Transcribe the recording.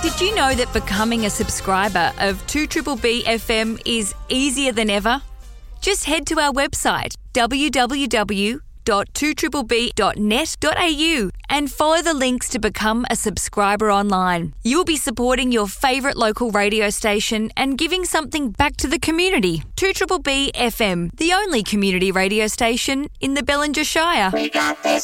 Did you know that becoming a subscriber of 2BBB FM is easier than ever? Just head to our website, www.2BBB.net.au, and follow the links to become a subscriber online. You'll be supporting your favourite local radio station and giving something back to the community. 2BBB FM, the only community radio station in the Bellinger Shire. We got this